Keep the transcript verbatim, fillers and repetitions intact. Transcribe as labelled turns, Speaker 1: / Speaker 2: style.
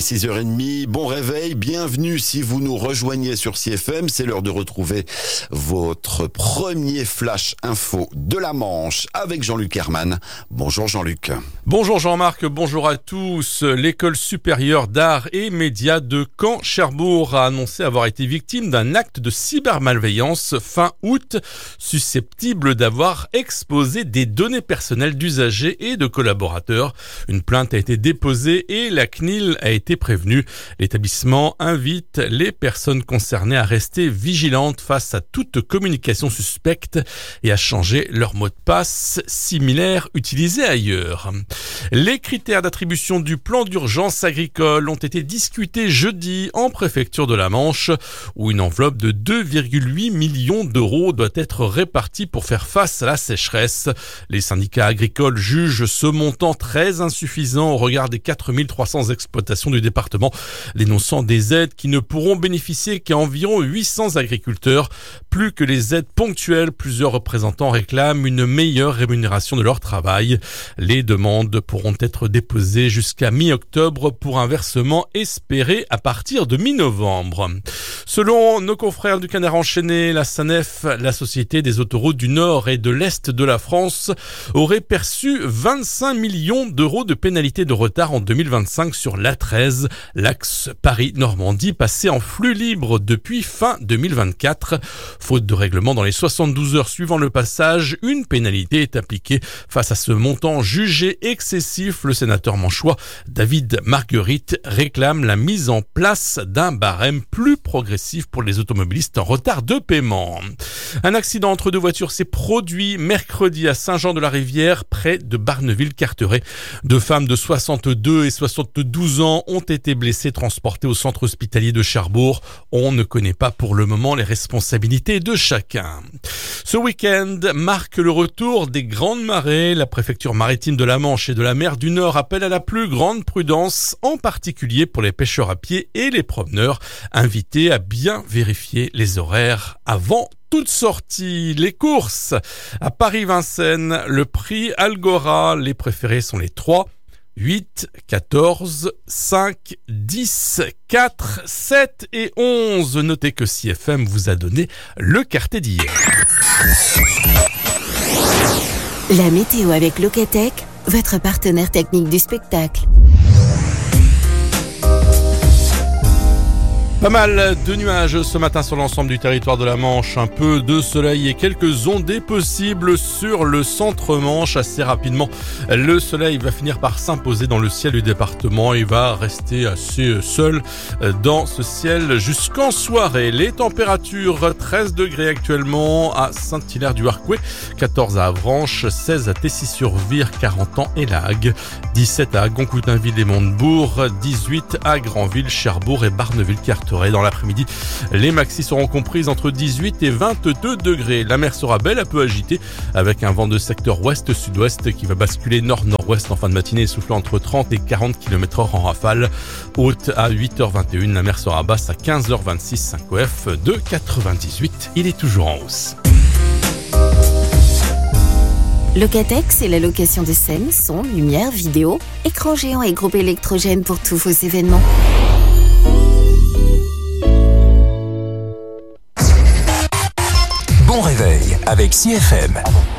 Speaker 1: six heures trente, bon réveil, bienvenue si vous nous rejoignez sur C F M, c'est l'heure de retrouver votre premier flash info de la Manche avec Jean-Luc Herman. Bonjour Jean-Luc.
Speaker 2: Bonjour Jean-Marc, bonjour à tous. L'école supérieure d'art et médias de Caen-Cherbourg a annoncé avoir été victime d'un acte de cybermalveillance fin août, susceptible d'avoir exposé des données personnelles d'usagers et de collaborateurs. Une plainte a été déposée et la C N I L a été prévenue. L'établissement invite les personnes concernées à rester vigilantes face à toute communication suspecte et à changer leur mot de passe similaire utilisé ailleurs. Les critères d'attribution du plan d'urgence agricole ont été discutés jeudi en préfecture de la Manche, où une enveloppe de deux virgule huit millions d'euros doit être répartie pour faire face à la sécheresse. Les syndicats agricoles jugent ce montant très insuffisant au regard des quatre mille trois cents exploitations du département, dénonçant des aides qui ne pourront bénéficier qu'à environ huit cents agriculteurs. Plus que les aides ponctuelles, plusieurs représentants réclament une meilleure rémunération de leur travail. Les demandes pourront être déposées jusqu'à mi-octobre pour un versement espéré à partir de mi-novembre. Selon nos confrères du Canard enchaîné, la SANEF, la Société des autoroutes du Nord et de l'Est de la France, aurait perçu vingt-cinq millions d'euros de pénalités de retard en deux mille vingt-cinq sur l'A treize, l'axe Paris-Normandie, passé en flux libre depuis fin deux mille vingt-quatre. Faute de règlement dans les soixante-douze heures suivant le passage, une pénalité est appliquée. Face à ce montant jugé excessif, le sénateur manchois David Marguerite réclame la mise en place d'un barème plus progressif pour les automobilistes en retard de paiement. Un accident entre deux voitures s'est produit mercredi à Saint-Jean-de-la-Rivière, près de Barneville-Carteret. Deux femmes de soixante-deux et soixante-douze ans ont été blessées, transportées au centre hospitalier de Cherbourg. On ne connaît pas pour le moment les responsabilités de chacun. Ce week-end marque le retour des grandes marées. La préfecture maritime de la Manche et de la mer du Nord appelle à la plus grande prudence, en particulier pour les pêcheurs à pied et les promeneurs, invités à bien vérifier les horaires avant toute sortie. Les courses à Paris-Vincennes, le prix Algora, les préférés sont les trois, huit, quatorze, cinq, dix, quatre, sept et onze. Notez que C F M vous a donné le quartet d'hier.
Speaker 3: La météo avec Locatech, votre partenaire technique du spectacle.
Speaker 2: Pas mal de nuages ce matin sur l'ensemble du territoire de la Manche, un peu de soleil et quelques ondées possibles sur le centre-Manche. Assez rapidement, le soleil va finir par s'imposer dans le ciel du département et va rester assez seul dans ce ciel jusqu'en soirée. Les températures, treize degrés actuellement à Saint-Hilaire-du-Harcouët, quatorze à Avranches, seize à Tessy-sur-Vire, Carentan et Lagues, dix-sept à Goncoutainville et Montebourg, dix-huit à Granville, Cherbourg et Barneville-Carteret. Dans l'après-midi, les maxis seront comprises entre dix-huit et vingt-deux degrés. La mer sera belle, un peu agitée, avec un vent de secteur ouest-sud-ouest qui va basculer nord-nord-ouest en fin de matinée, soufflant entre trente et quarante kilomètres heure en rafale. Haute à huit heures vingt et une, la mer sera basse à quinze heures vingt-six, cinq O F de quatre-vingt-dix-huit. Il est toujours en hausse.
Speaker 3: Locatech, c'est la location de scènes, son, lumière, vidéo, écran géant et groupe électrogène pour tous vos événements.
Speaker 4: Bon réveil avec C F M.